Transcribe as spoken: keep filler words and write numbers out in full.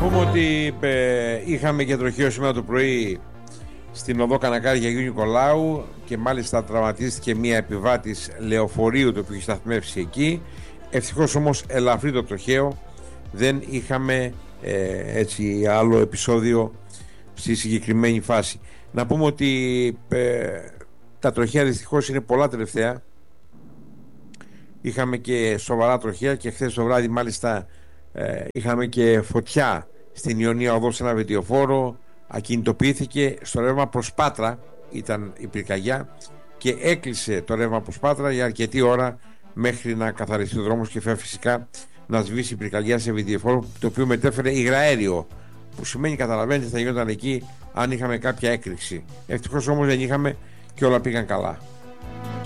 Πούμε ότι ε, είχαμε και τροχαίο σήμερα το πρωί στην οδό Κανακάρη για Αγίου Νικολάου και μάλιστα τραυματίστηκε μία επιβάτης λεωφορείου το οποίο είχε σταθμεύσει εκεί. Ευτυχώς όμως ελαφρύ το τροχαίο, δεν είχαμε ε, έτσι άλλο επεισόδιο στη συγκεκριμένη φάση. Να πούμε ότι ε, τα τροχαία δυστυχώς είναι πολλά τελευταία. Είχαμε και σοβαρά τροχαία και χθες το βράδυ μάλιστα ε, είχαμε και φωτιά στην Ιωνία οδό σε ένα βετιοφόρο. Ακινητοποιήθηκε στο ρεύμα προς Πάτρα, ήταν η πυρκαγιά, και έκλεισε το ρεύμα προς Πάτρα για αρκετή ώρα μέχρι να καθαριστεί ο δρόμος και φυσικά να σβήσει η πυρκαγιά σε βετιοφόρο, το οποίο μετέφερε υγραέριο, που σημαίνει, καταλαβαίνετε, θα γινόταν εκεί αν είχαμε κάποια έκρηξη. Ευτυχώς όμως δεν είχαμε και όλα πήγαν καλά.